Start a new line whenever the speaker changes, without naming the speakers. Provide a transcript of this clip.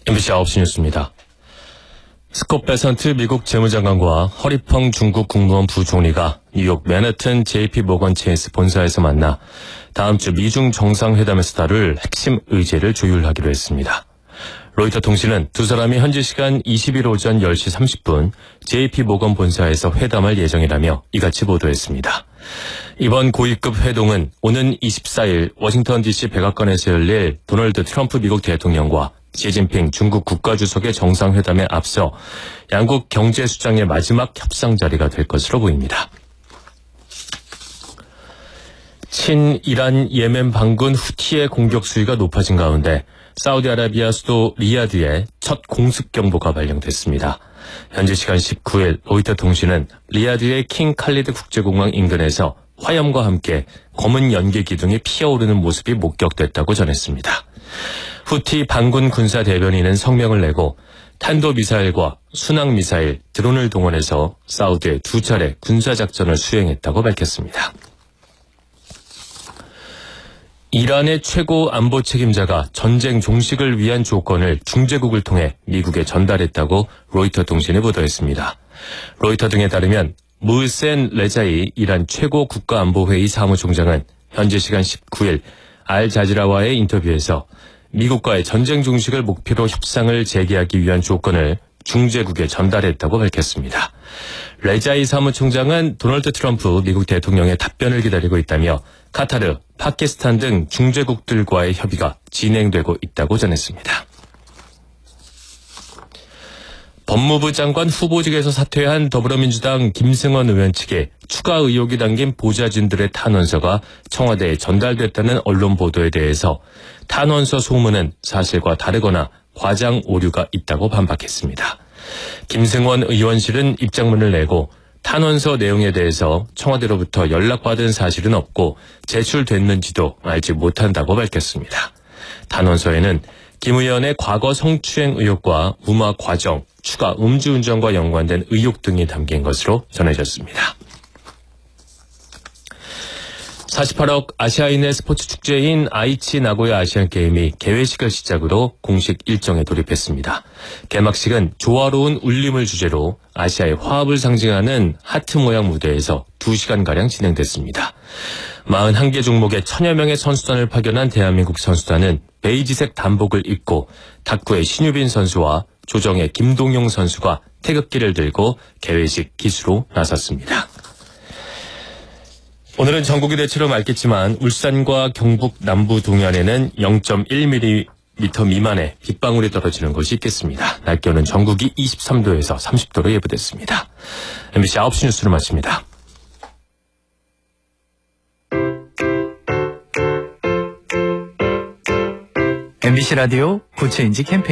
MBC 9시 뉴스입니다. 스콧 베선트 미국 재무장관과 허리펑 중국 국무원 부총리가 뉴욕 맨해튼 JP 모건 체이스 본사에서 만나 다음 주 미중 정상회담에서 다룰 핵심 의제를 조율하기로 했습니다. 로이터 통신은 두 사람이 현지 시간 20일 오전 10시 30분 JP 모건 본사에서 회담할 예정이라며 이같이 보도했습니다. 이번 고위급 회동은 오는 24일 워싱턴 DC 백악관에서 열릴 도널드 트럼프 미국 대통령과 시진핑 중국 국가주석의 정상회담에 앞서 양국 경제수장의 마지막 협상 자리가 될 것으로 보입니다. 친이란 예멘 반군 후티의 공격 수위가 높아진 가운데 사우디아라비아 수도 리야드에 첫 공습 경보가 발령됐습니다. 현지 시간 19일 로이터 통신은 리야드의 킹 칼리드 국제공항 인근에서 화염과 함께 검은 연기 기둥이 피어오르는 모습이 목격됐다고 전했습니다. 후티 반군 군사 대변인은 성명을 내고 탄도미사일과 순항미사일, 드론을 동원해서 사우디에 2차례 군사작전을 수행했다고 밝혔습니다. 이란의 최고 안보 책임자가 전쟁 종식을 위한 조건을 중재국을 통해 미국에 전달했다고 로이터 통신이 보도했습니다. 로이터 등에 따르면 무흐센 레자이 이란 최고 국가안보회의 사무총장은 현지 시간 19일 알자지라와의 인터뷰에서 미국과의 전쟁 종식을 목표로 협상을 재개하기 위한 조건을 중재국에 전달했다고 밝혔습니다. 레자이 사무총장은 도널드 트럼프 미국 대통령의 답변을 기다리고 있다며 카타르, 파키스탄 등 중재국들과의 협의가 진행되고 있다고 전했습니다. 법무부 장관 후보직에서 사퇴한 더불어민주당 김승원 의원 측에 추가 의혹이 담긴 보좌진들의 탄원서가 청와대에 전달됐다는 언론 보도에 대해서 탄원서 소문은 사실과 다르거나 과장 오류가 있다고 반박했습니다. 김승원 의원실은 입장문을 내고 탄원서 내용에 대해서 청와대로부터 연락받은 사실은 없고 제출됐는지도 알지 못한다고 밝혔습니다. 탄원서에는 김 의원의 과거 성추행 의혹과 무마 과정, 추가 음주운전과 연관된 의혹 등이 담긴 것으로 전해졌습니다. 48억 아시아인의 스포츠 축제인 아이치 나고야 아시안게임이 개회식을 시작으로 공식 일정에 돌입했습니다. 개막식은 조화로운 울림을 주제로 아시아의 화합을 상징하는 하트 모양 무대에서 2시간가량 진행됐습니다. 41개 종목의 1000여 명의 선수단을 파견한 대한민국 선수단은 베이지색 단복을 입고 탁구의 신유빈 선수와 조정의 김동용 선수가 태극기를 들고 개회식 기수로 나섰습니다. 오늘은 전국이 대체로 맑겠지만 울산과 경북 남부 동해안에는 0.1mm 미만의 빗방울이 떨어지는 곳이 있겠습니다. 낮 기온은 전국이 23도에서 30도로 예보됐습니다. MBC 9시 뉴스를 마칩니다.
MBC 라디오 고체인지 캠페인